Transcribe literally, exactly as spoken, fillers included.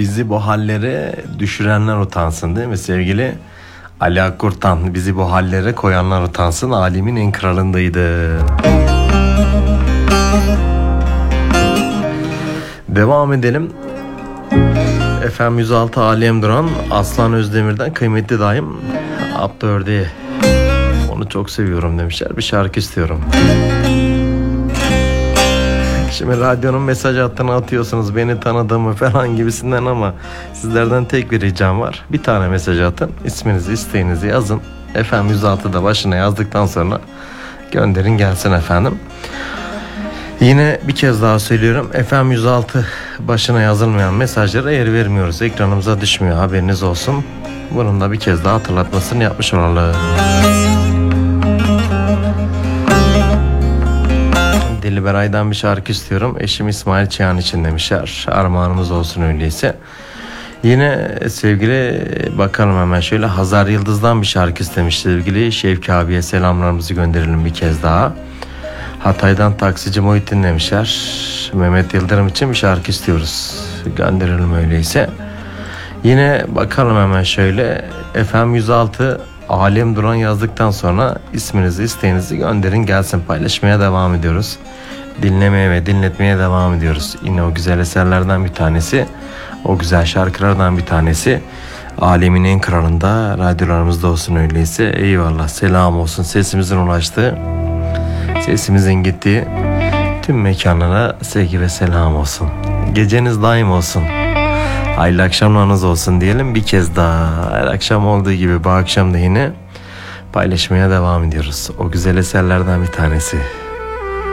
bizi bu hallere düşürenler utansın değil mi sevgili Ali Akkurtan? Bizi bu hallere koyanlar utansın, alemin en kralındaydı. Devam edelim. F M yüz altı Alem Duran, Aslan Özdemir'den kıymetli dayım Abdü Ördeği. Onu çok seviyorum demişler. Bir şarkı istiyorum. Şimdi radyonun mesaj hattına atıyorsunuz beni tanıdığımı falan gibisinden, ama sizlerden tek bir ricam var. Bir tane mesaj atın. İsminizi, isteğinizi yazın. F M yüz altıda başına yazdıktan sonra gönderin gelsin efendim. Yine bir kez daha söylüyorum. F M yüz altı başına yazılmayan mesajlara yer vermiyoruz. Ekranımıza düşmüyor, haberiniz olsun. Bunun da bir kez daha hatırlatmasını yapmış olalım. Dilberay'dan bir şarkı istiyorum. Eşim İsmail Çiğan için demişler. Armağanımız olsun öyleyse. Yine sevgili bakalım hemen şöyle, Hazar Yıldız'dan bir şarkı istemiş sevgili Şevki abiye selamlarımızı gönderelim bir kez daha. Hatay'dan Taksici Muhittin demişler. Mehmet Yıldırım için bir şarkı istiyoruz. Gönderelim öyleyse. Yine bakalım hemen şöyle, F M yüz altı Alem Duran yazdıktan sonra isminizi, isteğinizi gönderin gelsin. Paylaşmaya devam ediyoruz. Dinlemeye ve dinletmeye devam ediyoruz. Yine o güzel eserlerden bir tanesi, o güzel şarkılardan bir tanesi. Alemin en kralında radyolarımızda olsun öyleyse. Eyvallah, selam olsun. Sesimizin ulaştığı, sesimizin gittiği tüm mekanlara sevgi ve selam olsun. Geceniz daim olsun. Hayırlı akşamlarınız olsun diyelim bir kez daha. Her akşam olduğu gibi bu akşam da yine paylaşmaya devam ediyoruz. O güzel eserlerden bir tanesi.